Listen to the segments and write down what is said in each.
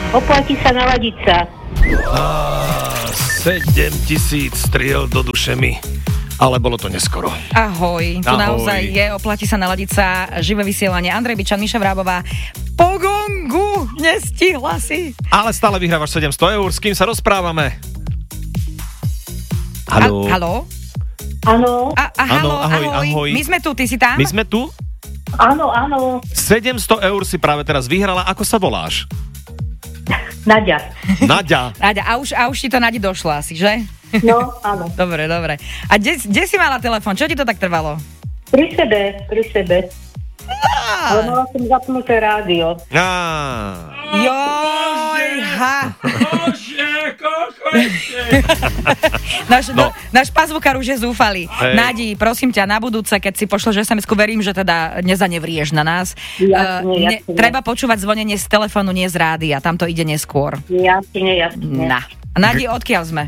Oplatí sa naladiť sa. 7 000 striel do duše mi. Ale bolo to neskoro. Ahoj, tu naozaj je, oplatí sa naladiť sa, živé vysielanie. Andrej Bičan, Miša Vrábová. Po gongu, nestihla si. Ale stále vyhrávaš 700 eur, s kým sa rozprávame? Haló? Haló? Áno. Haló, ahoj. My sme tu, ty si tam? My sme tu? Áno. 700 eur si práve teraz vyhrala. Ako sa voláš? Naďa. Naďa. A už ti to Nadi došlo asi, že? No, áno. Dobre. A kde si mala telefón? Čo ti to tak trvalo? Pri sebe. Ale mala som zapnuté rádio. Náš pazvukár už je zúfalý. Nadi, prosím ťa, na budúce, keď si pošleš SMS-ku, verím, že teda nezanevrieš na nás. Jasne. Treba počúvať zvonenie z telefónu, nie z rádia. Tam to ide neskôr. Jasne. Nadi, odkiaľ sme?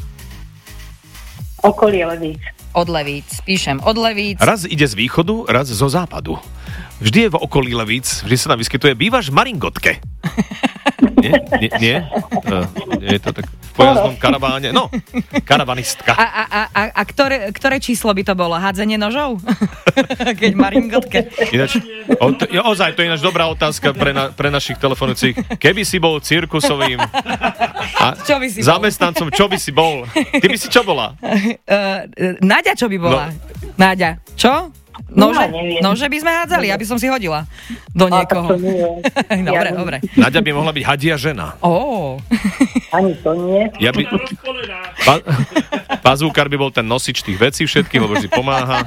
Okolie Levíc. Od Levíc. Píšem od Levíc. Raz ide z východu, raz zo západu. Vždy je v okolí Levíc, vždy sa tam vyskytuje. Bývaš v Maringotke? Nie? Nie je to tak v pojazdnom karaváne? No, karavanistka. A ktoré číslo by to bolo? Hádzenie nožov? Keď Maringotke. Ináč, ozaj, to je ináč dobrá otázka pre našich telefonujúcich. Keby si bol cirkusovým zamestnancom, čo by si bol? Ty by si čo bola? Náďa, čo by bola? Náďa, čo? Nože by sme hádzali, aby som si hodila do niekoho. Dobre. Náďa by mohla byť hadia žena. Ani to nie. Pazúkar by bol ten nosič tých vecí všetkých, lebo si pomáha.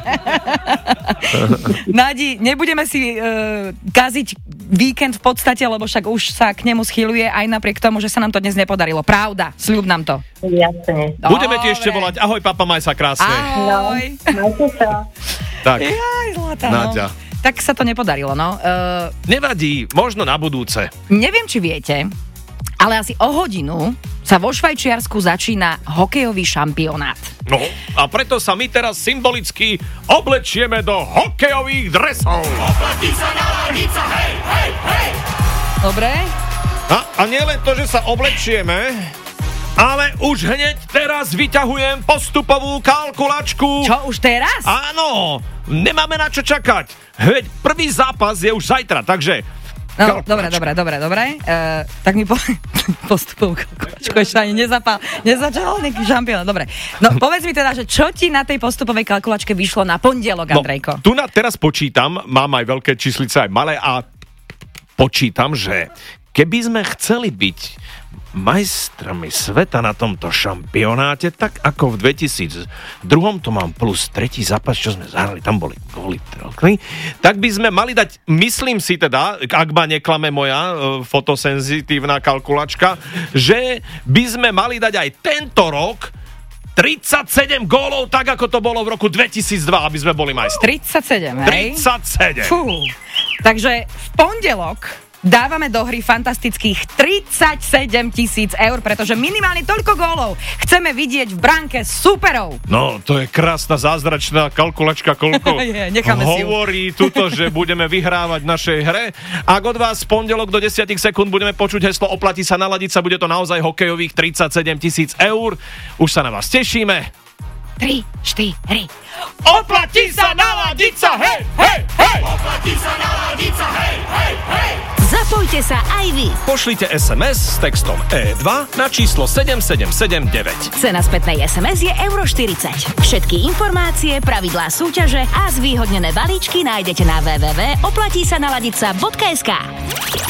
Nadi, nebudeme si kaziť víkend v podstate, lebo však už sa k nemu schýľuje aj napriek tomu, že sa nám to dnes nepodarilo. Pravda, sľub nám to. Jasne. Budeme ti ešte volať. Ahoj, papa, maj sa krásne. Ahoj. Majte sa. Tak, zlatá, Náďa. Tak sa to nepodarilo, no. Nevadí, možno na budúce. Neviem, či viete, ale asi o hodinu sa vo Švajčiarsku začína hokejový šampionát. No, a preto sa my teraz symbolicky oblečieme do hokejových dresov. Oplatí sa naladiť sa, hej! Dobre. A nielen to, že sa oblečieme, ale už hneď teraz vyťahujem postupovú kalkulačku. Čo, už teraz? Áno, nemáme na čo čakať. Hneď prvý zápas je už zajtra, takže... No, dobre. Tak mi postupovú kalkulačku ešte ani nezačal nejaký šampión. Dobre. No, povedz mi teda, že čo ti na tej postupovej kalkulačke vyšlo na pondelok, Andrejko? Tu teraz počítam, mám aj veľké číslice, aj malé a počítam, že keby sme chceli byť majstrami sveta na tomto šampionáte, tak ako v 2002 to mám plus tretí zápas, čo sme zahrali, tam boli góly, tak by sme mali dať, myslím si teda, ak ma neklame moja fotosenzitívna kalkulačka, že by sme mali dať aj tento rok 37 gólov, tak ako to bolo v roku 2002, aby sme boli majstri. 37, hej? 37. Fú. Takže v pondelok dávame do hry fantastických 37 000 eur, pretože minimálne toľko gólov chceme vidieť v bránke superov. No, to je krásna, zázračná kalkulačka, koľko hovorí tuto, že budeme vyhrávať v našej hre. Ak od vás v pondelok do 10 sekúnd budeme počuť heslo oplatí sa naladiť sa, bude to naozaj hokejových 37 000 eur. Už sa na vás tešíme. 3, 4. Oplatí sa naladiť sa, hej! Oplatí sa naladiť sa, hej! Zapojte sa aj vy. Pošlite SMS s textom E2 na číslo 7779. Cena spätnej SMS je €40. Všetky informácie, pravidlá súťaže a zvýhodnené balíčky nájdete na www.oplatísanaladica.sk.